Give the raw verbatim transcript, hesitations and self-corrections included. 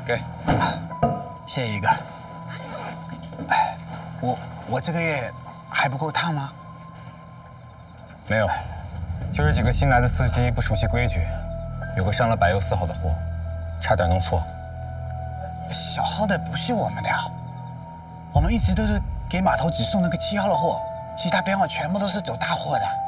给， 谢谢一哥。哎，我我这个月还不够烫吗？ 没有，就是几个新来的司机不熟悉规矩，有个上了百优四号的货，差点弄错。 小号的不是我们的呀，我们一直都是给码头只送那个七号的货，其他编号全部都是走大货的。